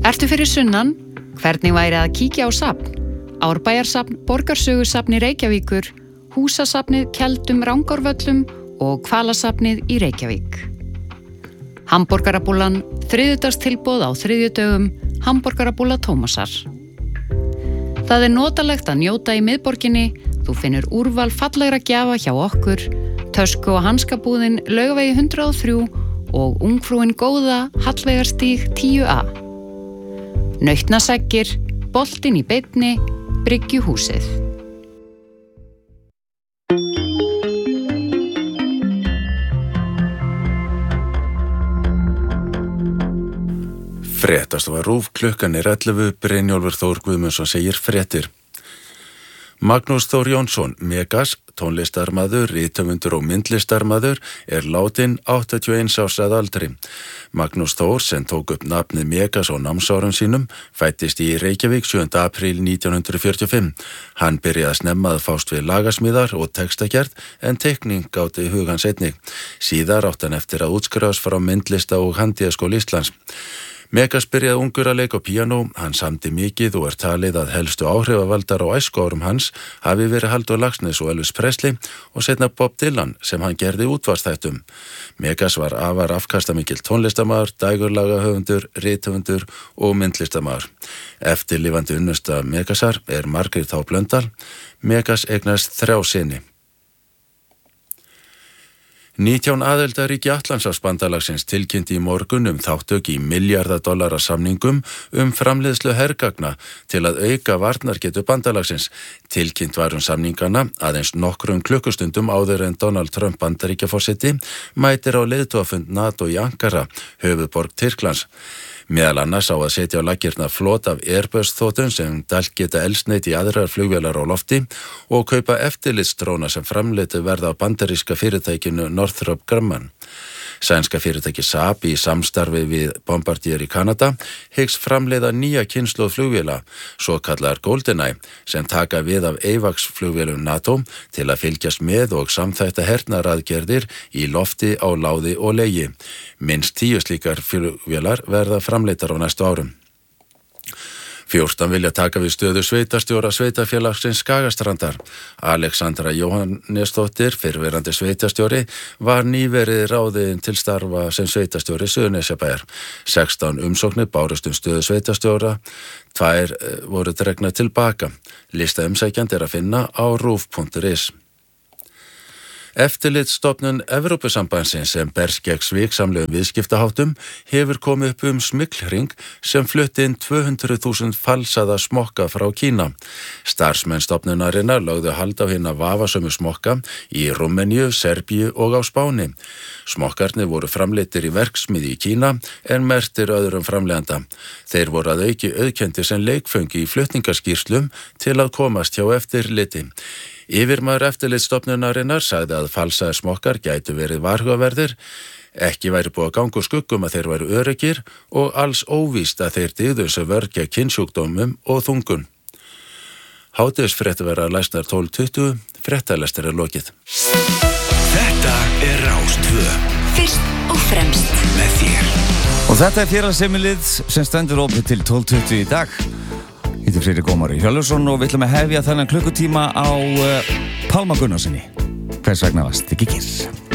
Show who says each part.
Speaker 1: Ertu fyrir sunnan? Hvernig væri að kíkja á safn? Árbæjarsafn, Borgarsögusafni Reykjavíkur, Húsasafnið Keldum Rangárvöllum og Hvalasafnið í Reykjavík. Hamborgarabúllan, þriðjudagstilboð á þriðjudögum, Hamborgarabúlla Tómasar. Það notalegt að njóta í miðborginni, þú finnur úrval fallegra gjafa hjá okkur, tösku- og hanskabúðin Laugavegi 103 og ungfrúin góða Hallveigarstíg 10A. Nautnaseggir, boltinn í beinni, Bryggjuhúsið.
Speaker 2: Fréttastofa RÚV, klukkan 11, Brynjólfur Þór Guðmundsson segir fréttir. Magnús Þór Jónsson, Megas, tónlistarmaður, rithöfundur og myndlistarmaður, látinn 81 árs að aldri. Magnús Þór, sem tók upp nafnið Megas á námsárum sínum, fæddist í Reykjavík 7. apríl 1945. Hann byrjaði snemma að fást við lagasmíðar og textagerð, en teikning gáti hug hans einnig. Síðar átti hann eftir að útskrifast frá myndlista- og handíðaskóla Íslands. Megas byrjaði ungur að leika á píanó, hann samdi mikið og talið að helstu áhrifavaldar á æskuárum hans hafi verið Halldór Laxness og Elvis Presley og seinna Bob Dylan sem hann gerði útvarpsþættum. Megas var afar afkastamikill tónlistarmaður, dægurlagahöfundur, rithöfundur og myndlistarmaður. Eftirlifandi unnusta Megasar Margrét H. Blöndal. Megas eignast 3 syni. 19 aðildarríki Atlantshafsbandalagsins tilkynnti í morgun þátttöku í $milljarða samningum framleiðslu hergagna til að auka varnargetu bandalagsins. Tilkynnt var samningana aðeins nokkrum klukkustundum áður en Donald Trump Bandaríkjaforseti mætir á leiðtogafund NATO í Ankara, höfuðborg Tyrklands. Meðal annars á að setja á laggirnar flot af Airbus-þotum sem dælt geta eldsneyti í aðrar flugvélar á lofti og kaupa eftirlitsdróna sem framleiddir verða á bandaríska fyrirtækinu Northrop Grumman. Sænska fyrirtæki Saab í samstarfi við Bombardier í Kanada hyggst framleiða nýja kynslóð flugvéla, svo kallar GoldenEye, sem taka við af AWACS flugvélum NATO til að fylgjast með og samþætta hernaðaraðgerðir í lofti, á láði og legi. Minnst 10 slíkar flugvélar verða framleiddar á næstu árum. 14 vilja taka við stöðu sveitarstjóra sveitarfélagsins Skagastrandar. Alexandra Jóhannesdóttir, fyrrverandi sveitarstjóri, var nýverið ráðin til starfa sem sveitarstjóri Suðurnesjabæjar. 16 umsóknir bárust stöðu sveitarstjóra, 2 voru dregnar tilbaka. Lista umsækjandi að finna á rúv.is. Eftirlitsstofnun Evrópusambandsins sem berst gegn sviksamlegum viðskiptaháttum hefur komið upp smyglhring sem flutti inn 200.000 falsaða smokka frá Kína. Starfsmenn stofnunarinnar lögðu hald á hina vafasömu smokka í Rúmeníu, Serbíu og á Spáni. Smokkarnir voru framleiddir í verksmiðju í Kína en merktir öðrum framleiðanda. Þeir voru að auki auðkendir sem leikföngi í flutningaskýrslum til að komast hjá eftirliti. Yfirmaður eftirlitsstofnunarinnar sagði að falsaðir smokkar gætu verið varhugaverðir, ekki væri búið að ganga úr skuggum að þeir væru öruggir og alls óvíst að þeir dygðu sem vörn gegn kynsjúkdómum og þungun. Hádegisfréttir verða læsnar 12:20, fréttalestur lokið.
Speaker 3: Þetta Rás 2.
Speaker 4: Fyrst og fremst
Speaker 3: með þér.
Speaker 5: Og þetta félagsheimilið sem stendur opið til 12:20 í dag. Þetta Friðrik Ómari Hjörleifsson og við ætlum að hefja þennan klukkutíma á Pálma Gunnarssoni. Hvers vegna varst ekki kyrr?